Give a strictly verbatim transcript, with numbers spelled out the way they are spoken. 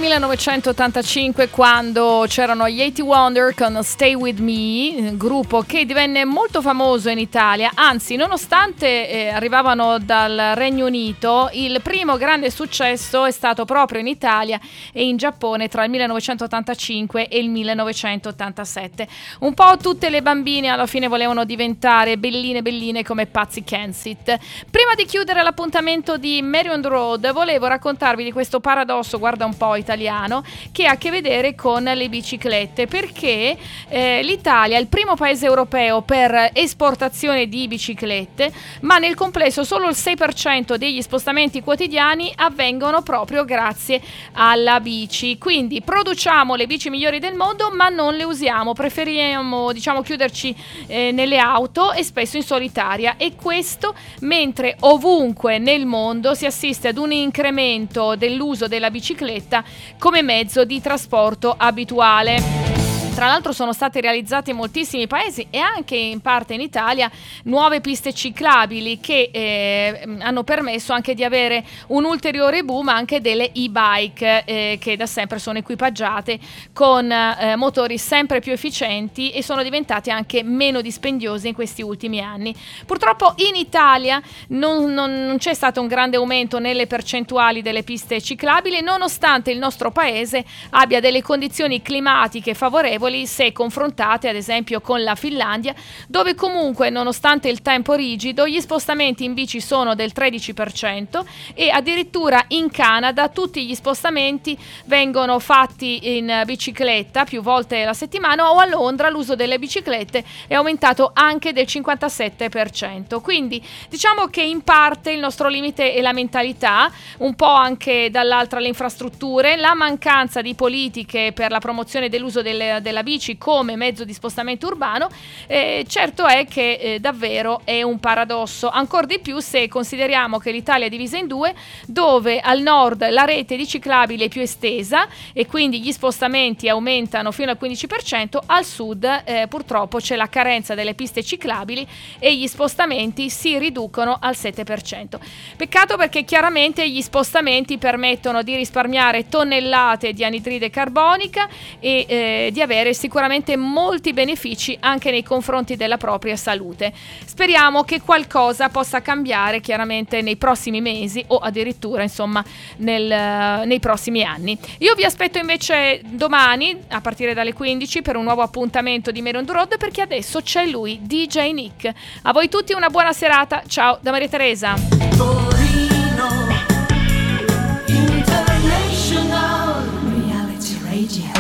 millenovecentottantacinque, quando c'erano gli eighty Wonder con Stay With Me, gruppo che divenne molto famoso in Italia. Anzi, nonostante eh, arrivavano dal Regno Unito, il primo grande successo è stato proprio in Italia e in Giappone tra il millenovecentottantacinque e il millenovecentottantasette. Un po' tutte le bambine alla fine volevano diventare belline belline come Patsy Kensit. Prima di chiudere l'appuntamento di Mary on the Road, volevo raccontarvi di questo paradosso, guarda un po' italiano, che ha a che vedere con le biciclette, perché eh, l'Italia è il primo paese europeo per esportazione di biciclette, ma nel complesso solo il sei per cento degli spostamenti quotidiani avvengono proprio grazie alla bici. Quindi produciamo le bici migliori del mondo, ma non le usiamo, preferiamo diciamo chiuderci eh, nelle auto e spesso in solitaria, e questo mentre ovunque nel mondo si assiste ad un incremento dell'uso della bicicletta come mezzo di trasporto abituale. Tra l'altro sono state realizzate in moltissimi paesi e anche in parte in Italia nuove piste ciclabili che eh, hanno permesso anche di avere un ulteriore boom anche delle e-bike eh, che da sempre sono equipaggiate con eh, motori sempre più efficienti e sono diventate anche meno dispendiose in questi ultimi anni. Purtroppo in Italia non, non, non c'è stato un grande aumento nelle percentuali delle piste ciclabili, nonostante il nostro paese abbia delle condizioni climatiche favorevoli se confrontate ad esempio con la Finlandia, dove comunque nonostante il tempo rigido gli spostamenti in bici sono del tredici per cento e addirittura in Canada tutti gli spostamenti vengono fatti in bicicletta più volte la settimana, o a Londra l'uso delle biciclette è aumentato anche del cinquantasette per cento. Quindi diciamo che in parte il nostro limite è la mentalità, un po' anche dall'altra le infrastrutture, la mancanza di politiche per la promozione dell'uso delle, della bici come mezzo di spostamento urbano. Eh, certo è che eh, davvero è un paradosso, ancora di più se consideriamo che l'Italia è divisa in due, dove al nord la rete di ciclabili è più estesa e quindi gli spostamenti aumentano fino al quindici per cento, al sud eh, purtroppo c'è la carenza delle piste ciclabili e gli spostamenti si riducono al sette per cento. Peccato, perché chiaramente gli spostamenti permettono di risparmiare tonnellate di anidride carbonica e eh, di avere sicuramente molti benefici anche nei confronti della propria salute. Speriamo che qualcosa possa cambiare chiaramente nei prossimi mesi o addirittura insomma nel, nei prossimi anni. Io vi aspetto invece domani a partire dalle quindici per un nuovo appuntamento di Mary on the Road, perché adesso c'è lui, D J Nick. A voi tutti una buona serata, ciao da Maria Teresa. Torino International Reality Radio.